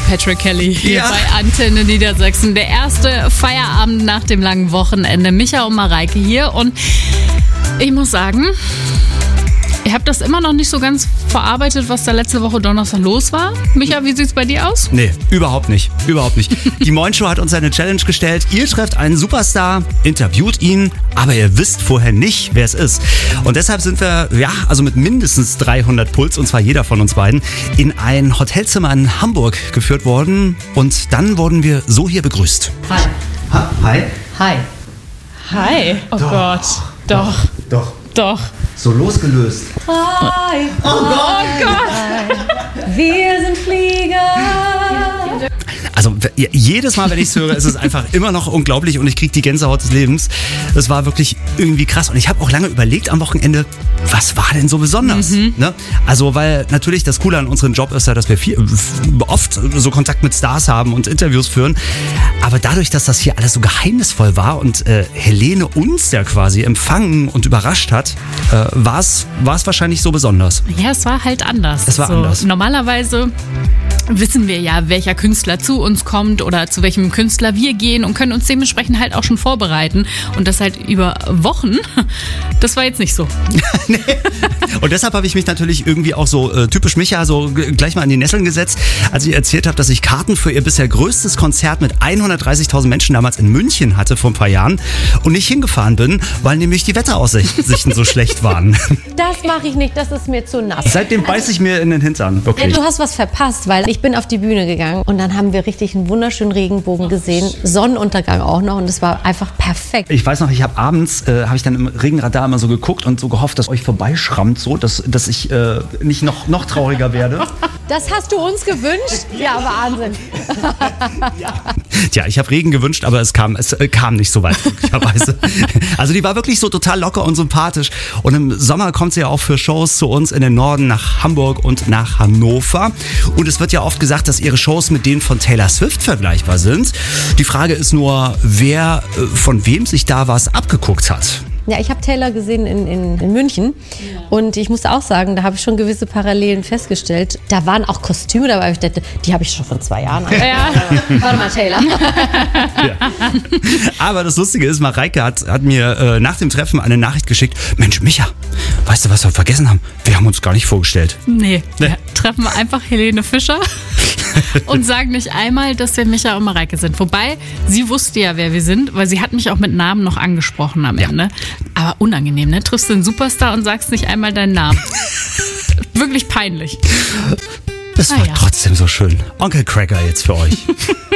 Patrick Kelly hier Ja. bei Antenne Niedersachsen. Der erste Feierabend nach dem langen Wochenende. Micha und Mareike hier und ich muss sagen, ihr habt das immer noch nicht so ganz verarbeitet, was da letzte Woche Donnerstag los war. Micha, wie sieht's bei dir aus? Nee, überhaupt nicht. Überhaupt nicht. Die Moin Show hat uns eine Challenge gestellt. Ihr trefft einen Superstar, interviewt ihn, aber ihr wisst vorher nicht, wer es ist. Und deshalb sind wir, also mit mindestens 300 Puls, und zwar jeder von uns beiden, in ein Hotelzimmer in Hamburg geführt worden. Und dann wurden wir so hier begrüßt. Hi. Hi? Hi. Hi. Oh Gott. Doch. Doch. So losgelöst. Hi, Oh Gott. wir sind Flieger. Also jedes Mal, wenn ich es höre, ist es einfach immer noch unglaublich und ich kriege die Gänsehaut des Lebens. Das war wirklich irgendwie krass. Und ich habe auch lange überlegt am Wochenende, was war denn so besonders? Ne? Also weil natürlich das Coole an unserem Job ist ja, dass wir oft so Kontakt mit Stars haben und Interviews führen. Aber dadurch, dass das hier alles so geheimnisvoll war und Helene uns ja quasi empfangen und überrascht hat, war es wahrscheinlich so besonders. Ja, es war halt anders. Es war anders. Normalerweise wissen wir ja, welcher Künstler zu uns kommt oder zu welchem Künstler wir gehen und können uns dementsprechend halt auch schon vorbereiten. Und das halt über Wochen. Das war jetzt nicht so. Nee. Und deshalb habe ich mich natürlich irgendwie auch so typisch Micha so gleich mal in die Nesseln gesetzt, als ich erzählt habe, dass ich Karten für ihr bisher größtes Konzert mit 130.000 Menschen damals in München hatte vor ein paar Jahren und nicht hingefahren bin, weil nämlich die Wetteraussichten so schlecht waren. Das mache ich nicht, das ist mir zu nass. Seitdem beiß ich mir in den Hintern, wirklich. Du hast was verpasst, weil ich bin auf die Bühne gegangen und dann haben wir richtig einen wunderschönen Regenbogen gesehen, Sonnenuntergang auch noch und es war einfach perfekt. Ich weiß noch, ich habe abends, habe ich dann im Regenradar immer so geguckt und so gehofft, dass euch vorbeischrammt, so, dass ich nicht noch trauriger werde. Das hast du uns gewünscht? Ja, Wahnsinn. Tja, ich habe Regen gewünscht, aber es kam nicht so weit, glücklicherweise. Also die war wirklich so total locker und sympathisch. Und im Sommer kommt sie ja auch für Shows zu uns in den Norden, nach Hamburg und nach Hannover. Und es wird ja oft gesagt, dass ihre Shows mit denen von Taylor Swift vergleichbar sind. Die Frage ist nur, wer von wem sich da was abgeguckt hat. Ja, ich habe Taylor gesehen in München und ich muss auch sagen, da habe ich schon gewisse Parallelen festgestellt. Da waren auch Kostüme dabei, ich dachte, die habe ich schon vor 2 Jahren. Ja. Warte mal, Taylor. Ja. Aber das Lustige ist, Mareike hat mir nach dem Treffen eine Nachricht geschickt. Mensch, Micha, weißt du, was wir vergessen haben? Wir haben uns gar nicht vorgestellt. Nee. Wir treffen einfach Helene Fischer und sagen nicht einmal, dass wir Micha und Mareike sind. Wobei, sie wusste ja, wer wir sind, weil sie hat mich auch mit Namen noch angesprochen am Ende. Aber unangenehm, ne? Triffst du einen Superstar und sagst nicht einmal deinen Namen. Wirklich peinlich. Das war trotzdem so schön. Onkel Cracker jetzt für euch.